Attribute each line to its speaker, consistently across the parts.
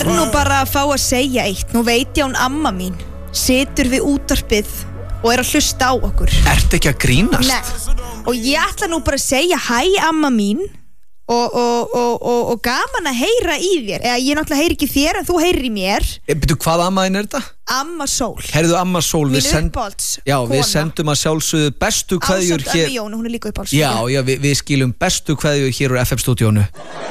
Speaker 1: Nú bara að fá að segja eitt. Nú veit ég hún amma mín situr við útvarpið og að hlusta á okkur.
Speaker 2: Ertu ekki að grínast?
Speaker 1: Nei. Og ég ætla nú bara að segja hæ amma mín og gaman að heyra í þér. Eða ég náttúrulega heyri ekki þér en þú heyrir í mér.
Speaker 2: Byrju, hvað amma þín þetta?
Speaker 1: Amma Sól.
Speaker 2: Herðu amma Sól.
Speaker 1: Mín uppáhalds
Speaker 2: Já,
Speaker 1: kona.
Speaker 2: Við sendum að sjálfsögðu bestu kveðjur
Speaker 1: hér. Ásamt ömmu Jónu, hún er líka uppáhalds.
Speaker 2: Já, við skilum bestu kveðjur hér úr FM-stúdíónu.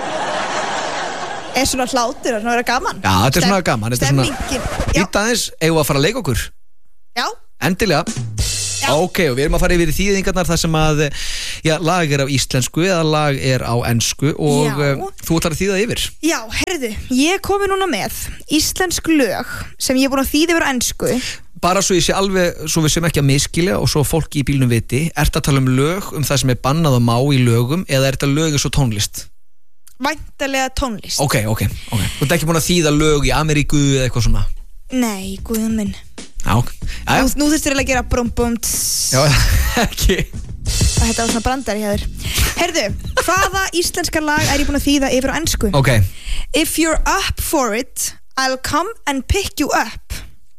Speaker 1: Er svona hlátur, það er svona gaman.
Speaker 2: Já, þetta er svona gaman.
Speaker 1: Stemmingin.
Speaker 2: Ítta aðeins, eigum við að fara að leika okkur?
Speaker 1: Já.
Speaker 2: Endilega. Já. Ok, og við erum að fara yfir í þýðingarnar þar sem að lag er á íslensku eða lag er á ensku og þú ætlar að þýða yfir.
Speaker 1: Já, herðu, ég komi núna með íslensk lög sem ég er búin að þýða yfir á ensku.
Speaker 2: Bara svo ég sé alveg, svo við séum ekki að miskilja og svo fólki í bílnum viti, ertu að tala lög það sem er bannað og má í lögum eða er þetta lög eins og tónlist?
Speaker 1: Væntanlega tónlist.
Speaker 2: Ok. Þú ert ekki búin að þýða lög í Ameríku eða eitthvað svona?
Speaker 1: Nei, guðan minn.
Speaker 2: Já.
Speaker 1: Nú þurftir að gera brum.
Speaker 2: Já, ekki.
Speaker 1: Þetta var svona brandari hjá þér. Herðu, hvaða íslenska lag er ég búin að þýða yfir á ensku?
Speaker 2: Ok.
Speaker 1: If you're up for it, I'll come and pick you up.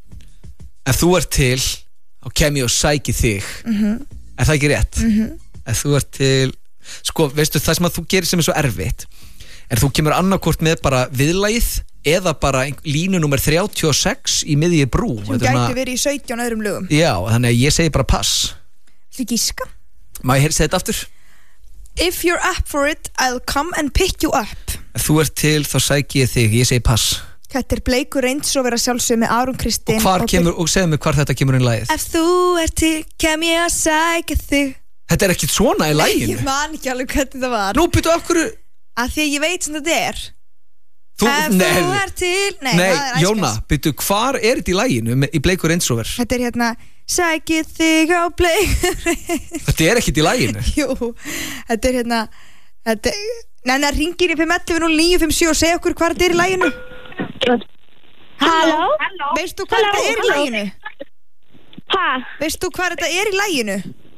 Speaker 2: Ef þú ert til, þá kem ég og sæki þig. Er það ekki rétt? Ef þú ert til, sko, veistu það sem að þú gerir sem er svo erfitt er þú kemur annarkvort með bara viðlagið eða bara línu númer 36 í miðji brú
Speaker 1: sem gæti verið í 17 öðrum lögum.
Speaker 2: Já, þannig að ég segi bara pass.
Speaker 1: Þú gíska?
Speaker 2: Má ég segja þetta aftur?
Speaker 1: If you're up for it, I'll come and pick you up.
Speaker 2: Ef þú ert til, þá sæki ég þig. Ég segi pass.
Speaker 1: Þetta er Bleikur Reyndsróver að sjálfsögðu með Aron Kristín.
Speaker 2: Og hvar kemur, og segðu mig hvar þetta kemur inn lagið.
Speaker 1: Ef þú ert til, kem ég að sækja þig.
Speaker 2: Þetta er ekkert svona í laginu.
Speaker 1: Nei, ég man ekki alveg hvernig þetta var.
Speaker 2: Nú byrju af hverju?
Speaker 1: Að því að ég veit sem þetta er.
Speaker 2: Ef
Speaker 1: þú ert til. Nei,
Speaker 2: Jóna, byrju, hvar er þetta í laginu í Bleikur Reyndsróver?
Speaker 1: Þetta er hérna, sækja þig á Bleikur.
Speaker 2: Þetta er ekkert í laginu.
Speaker 1: Jú, þetta er hérna, Nei, ringir í 511-0957 og segja okkur hvað þetta er í laginu.
Speaker 3: Halló?
Speaker 1: Veistu hvað þetta er í laginu?
Speaker 3: Hæ?
Speaker 1: Veistu hvað þetta er í laginu?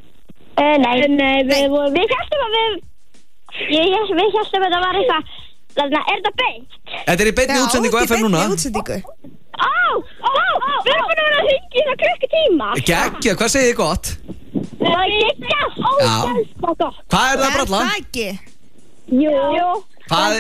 Speaker 3: Nei, við héldum að við héldum að það var eitthvað. Er þetta beint?
Speaker 2: Þetta er í beinni útsendingu á FM núna.
Speaker 1: Já, þetta er beinni útsendingu.
Speaker 3: Við erum búin að vera að hringja í það klukkutíma.
Speaker 2: Gekkja, hvað segir þið gott?
Speaker 3: Það er gekkja.
Speaker 2: Hvað er það að bralla?
Speaker 1: Er það ekki?
Speaker 3: Jú.
Speaker 2: Hvað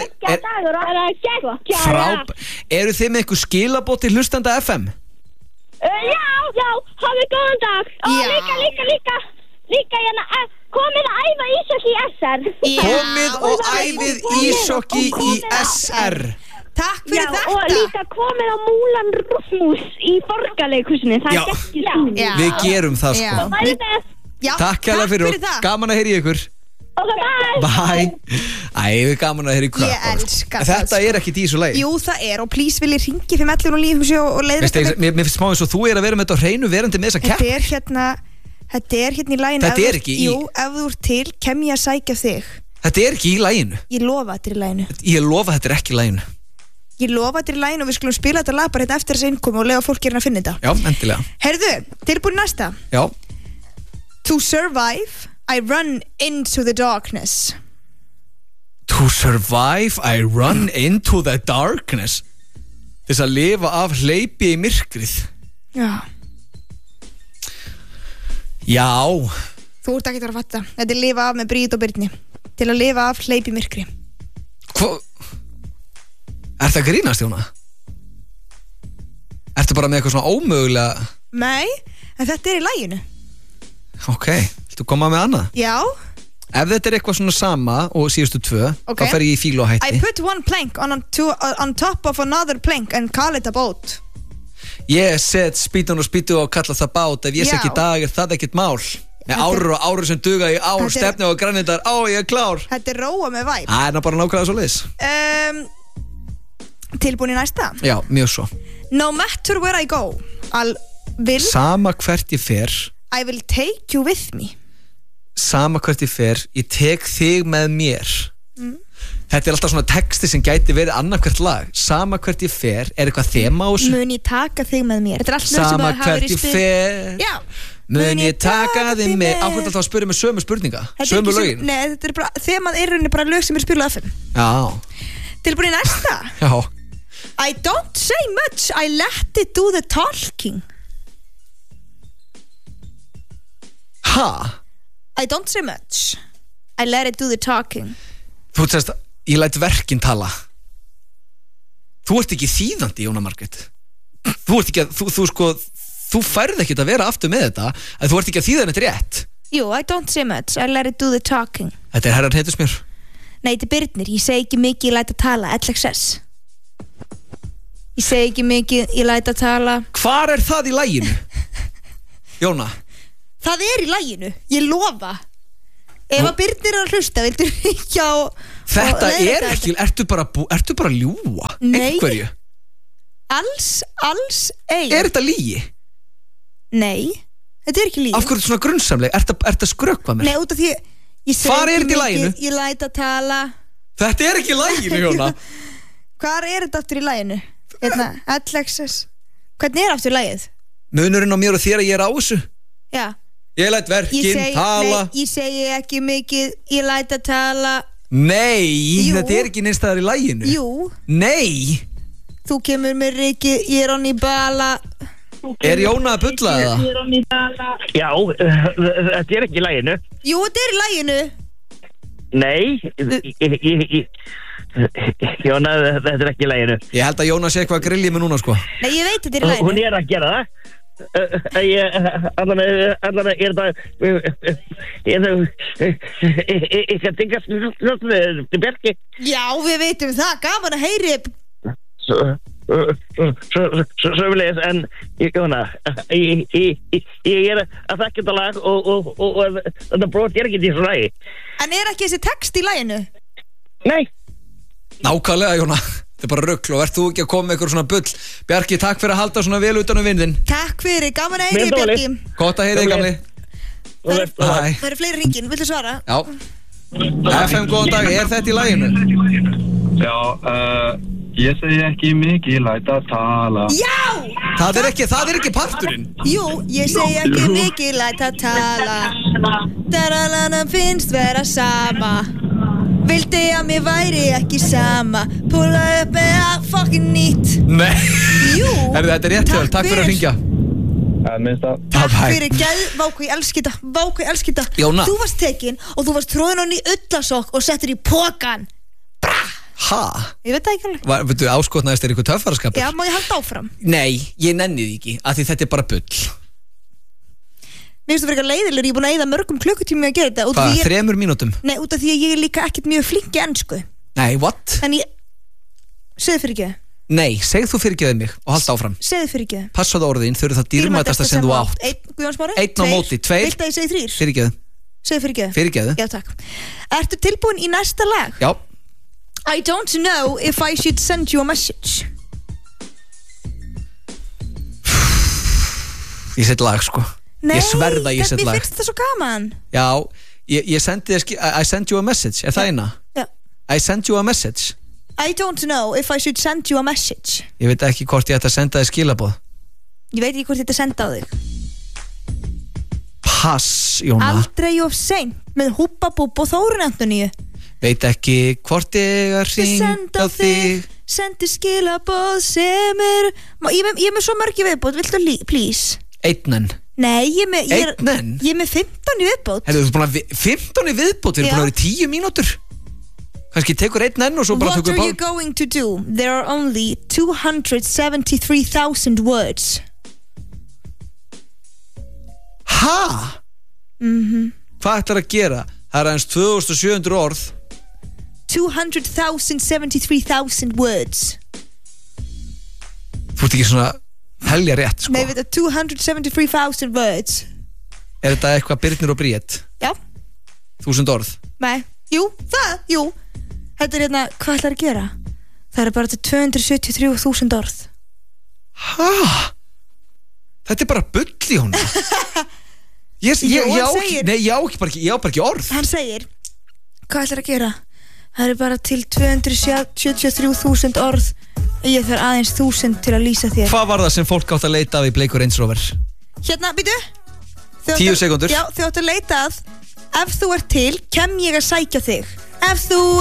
Speaker 2: er Eru þið með eitthvað skilabót til hlustanda FM?
Speaker 3: Já, hafið góðan dag. Líka hérna, komið að æfa ísokki í SR.
Speaker 2: Komið og æfið ísokki í SR.
Speaker 1: Takk fyrir þetta.
Speaker 3: Og líka komið á Múlan Rúfmús í Borgarleikhúsinu. Það er ekki svona.
Speaker 2: Við gerum það sko. Takk hérlega fyrir og gaman að heyra í ykkur. Bye. Æ, gaman að heyra í hvað.
Speaker 1: Ég elska
Speaker 2: það. Þetta er ekki í þessu lagi.
Speaker 1: Jú, það er og please vil ég ringi 511-0957 og leiðrétta mig.
Speaker 2: Mér finnst smá eins og þú er að vera með þetta á hreinu verandi með þessa kepp.
Speaker 1: Þetta er hérna í laginu.
Speaker 2: Þetta er ekki í.
Speaker 1: Jú, ef þú ert til, kem ég að sækja þig.
Speaker 2: Þetta er ekki í laginu.
Speaker 1: Ég lofa þetta er í laginu.
Speaker 2: Ég lofa þetta er ekki í laginu.
Speaker 1: Ég lofa þetta er í laginu og við skulum spila þetta lag bara hérna eftir þessu innkomu og lega fólk að finna þetta.
Speaker 2: Já, endilega.
Speaker 1: Heyrðu, tilbúin næsta.
Speaker 2: Já.
Speaker 1: To survive, I run into the darkness.
Speaker 2: To survive, I run into the darkness. Þess að lifa af hleypi í myrkrið.
Speaker 1: Já.
Speaker 2: Já.
Speaker 1: Þú ert ekki að fatta. Þetta er lifa af með Bríð og Birni. Til að lifa af hleypi í myrkri.
Speaker 2: Hvað? Ertu að grínast, Jóna? Ertu bara með eitthvað svona ómögulega?
Speaker 1: Nei, en þetta er í laginu.
Speaker 2: Ok, viltu koma með annað?
Speaker 1: Já.
Speaker 2: Ef þetta er eitthvað svona sama og síðustu tvö, þá fer ég í fílu og hætti.
Speaker 1: I put one plank on top of another plank and call it a boat.
Speaker 2: Ég set spýtun og spýtu og kalla það bát. Ef ég sé ekki í dag er það ekkert mál. Með árur og árur sem duga í ár, stefni og grannindar. Ég er klár.
Speaker 1: Þetta er róa með væp.
Speaker 2: Það er bara nákvæmlega svo leiðis.
Speaker 1: Tilbúin í næsta?
Speaker 2: Já, mjög svo.
Speaker 1: No matter where I go,
Speaker 2: sama hvert ég fer,
Speaker 1: I will take you with me.
Speaker 2: Sama hvert ég fer, ég tek þig með mér. Þetta er alltaf svona texti sem gæti verið annarkvært lag. Sama hvert ég fer, er eitthvað þema á þessu?
Speaker 1: Mun ég taka þig með mér?
Speaker 2: Sama hvert ég fer.
Speaker 1: Já.
Speaker 2: Mun ég taka þig með. Ákveð alltaf að spyrja með sömu spurninga. Sömu lögin.
Speaker 1: Nei, þetta er bara, þemað er rauninni bara lög sem er spilað af þeim.
Speaker 2: Já.
Speaker 1: Tilbúin í næsta?
Speaker 2: Já.
Speaker 1: I don't say much, I let it do the talking.
Speaker 2: Ha?
Speaker 1: I don't say much, I let it do the talking.
Speaker 2: Þú veist, ég læt verkin tala. Þú ert ekki þýðandi, Jóna Margrét. Þú ert ekki að, þú færð ekki að vera aftur með þetta, að þú ert ekki að þýða þetta rétt.
Speaker 1: Jú, I don't say much, I let it do the talking.
Speaker 2: Þetta herrar Heitusmjör.
Speaker 1: Nei, þetta Birnir, ég segi ekki mikið, ég læt að tala, LXS. Ég segi ekki mikið, ég læt að tala.
Speaker 2: Hvar er það í laginu? Jóna.
Speaker 1: Það er í laginu, ég lofa. Ef að Birnir er að hlusta, viltu ekki á...
Speaker 2: Þetta er ekki, ertu bara að ljúga?
Speaker 1: Nei.
Speaker 2: Einhverju?
Speaker 1: Alls ei.
Speaker 2: Er þetta lygi?
Speaker 1: Nei, þetta er ekki lygi.
Speaker 2: Af hverju er þetta svona grunnsamleg? Ertu að skrökva mér?
Speaker 1: Nei, út af því ég segi
Speaker 2: Hvar er
Speaker 1: ekki
Speaker 2: þetta í laginu?
Speaker 1: mikið, ég læt að tala.
Speaker 2: Þetta er ekki í laginu, Jóna.
Speaker 1: Hvar er þetta aftur í laginu? Hérna, Alexis. Hvernig er aftur lagið?
Speaker 2: Munurinn á mér og þér að ég er á þessu.
Speaker 1: Já.
Speaker 2: Ég læt verkin tala.
Speaker 1: Nei, ég segi ekki mikið, ég læt að tala.
Speaker 2: Nei,
Speaker 1: Jú.
Speaker 2: þetta er ekki neinstaðar í laginu.
Speaker 1: Jú.
Speaker 2: Nei.
Speaker 1: Þú kemur með Riki, ég er onni bala.
Speaker 2: Er Jóna að bulla það?
Speaker 4: Já, þetta er ekki í laginu.
Speaker 1: Jú, þetta er í laginu.
Speaker 4: Nei, Jóna, þetta er ekki í laginu.
Speaker 2: Ég held að Jóna sé eitthvað að grillja mig núna, sko.
Speaker 1: Nei, ég veit þetta er í laginu.
Speaker 4: Hún er að gera það. Allan er það ég skal tinga til Bjarki.
Speaker 1: Já, við veitum það, gaman að heyri.
Speaker 4: Sömulegis, en Jóna, ég er að þekka þetta lag og þetta brot er ekki í þessu lagi.
Speaker 1: En er ekki þessi text í laginu?
Speaker 4: Nei.
Speaker 2: Nákvæmlega, Jóna. Þetta er bara rugl og ert þú ekki að koma með eitthvað svona bull. Bjarki, takk fyrir að halda svona vel utan um vindin.
Speaker 1: Takk fyrir, gaman að heyri, Bjarki.
Speaker 2: Gott að heyri, gamli.
Speaker 1: Það eru fleiri hringin, viltu svara?
Speaker 2: Já. FM, góðan dag, er þetta í laginu?
Speaker 5: Já, ég segi ekki mikið, læt að tala.
Speaker 1: Já!
Speaker 2: Það er ekki parturinn.
Speaker 1: Jú, ég segi ekki mikið, læt að tala. Daralana finnst vera sama. Vildi að mér væri ekki sama. Púla upp eða fucking nýtt.
Speaker 2: Nei.
Speaker 1: Jú.
Speaker 2: Þetta er rétt hjá, takk fyrir að hringja.
Speaker 1: Takk fyrir gæð. Vá hvað ég elski þetta.
Speaker 2: Jóna.
Speaker 1: Þú varst tekin og þú varst tróðin hann í ullasokk og settur í pokan. Bra.
Speaker 2: Ha?
Speaker 1: Ég veit það ekki alveg.
Speaker 2: Veitu, áskotnaðist er eitthvað töffaraskapur?
Speaker 1: Já, má ég halda áfram?
Speaker 2: Nei, ég nenni því ekki, af því þetta er bara bull.
Speaker 1: Mér finnst það fyrir leiðilegur, ég er búin að eyða mörgum klukkutími að gera þetta.
Speaker 2: Hvað, 3 mínútum?
Speaker 1: Nei, út af því að ég er líka ekkert mjög flink í ensku.
Speaker 2: Nei, what?
Speaker 1: En ég... Segðu fyrir ekki.
Speaker 2: Nei, segð þú fyrirgefðu mig og halda áfram.
Speaker 1: Segðu fyrir ekki.
Speaker 2: Passaðu orðin, þau eru það dýrmætasta sem þú átt.
Speaker 1: 1, Guðjón Smári.
Speaker 2: 1 á móti, 2.
Speaker 1: Viltu að ég segi 3?
Speaker 2: Fyrirgefðu.
Speaker 1: Segðu fyrir ekki.
Speaker 2: Fyrirgefðu.
Speaker 1: Já, takk. Ertu tilbúin í næsta lag?
Speaker 2: Já.
Speaker 1: I don't know if I should send you a message.
Speaker 2: Ég set lag, sko.
Speaker 1: Nei,
Speaker 2: ég sverða ég set lag.
Speaker 1: Mér finnst það svo gaman.
Speaker 2: Já, ég sendi I sent you a message, er það eina?
Speaker 1: Já.
Speaker 2: I sent you a message.
Speaker 1: I don't know if I should send you a message.
Speaker 2: Ég veit ekki hvort ég ætti að senda þig skilaboð.
Speaker 1: Ég veit ekki hvort ég ætti að senda á þig.
Speaker 2: Pass, Jóna.
Speaker 1: Aldrei of seint með Húbba Búbb og Þórun Antoníu.
Speaker 2: Veit ekki hvort ég að hringa á þig.
Speaker 1: Sendi skilaboð sem er... Ég er með svo mörg í viðbót, viltu please?
Speaker 2: 1.
Speaker 1: Nei, ég er
Speaker 2: með
Speaker 1: 15 í viðbót.
Speaker 2: Þú ert búin að 15 í viðbót, við erum búin að vera í 10 mínútur. Kannski tekur 1 og svo bara tökur
Speaker 1: What are you going to do? There are only 273,000 words.
Speaker 2: Ha? Hvað ætlar að gera? Það er aðeins 2700 orð.
Speaker 1: 273,000 words.
Speaker 2: Þú ert ekki svona helja rétt, sko.
Speaker 1: Nei, við þetta 273,000 words.
Speaker 2: Er þetta eitthvað Birnir og Bríett?
Speaker 1: Já.
Speaker 2: 1000 orð?
Speaker 1: Nei, jú. Þetta er hérna, hvað ætlar að gera? Það er bara til 273,000 orð.
Speaker 2: Ha? Þetta er bara bull í honum. Ég á bara ekki orð.
Speaker 1: Hann segir, hvað ætlar að gera? Það er bara til 273,000 orð. Ég þarf aðeins 1000 til að lýsa þér.
Speaker 2: Hvað var það sem fólk átt að leita af í Bleik og Range Rover?
Speaker 1: Hérna, býtu
Speaker 2: 10 sekúndur.
Speaker 1: Já, þau átt að leita að ef þú ert til, kem ég að sækja þig. Ef þú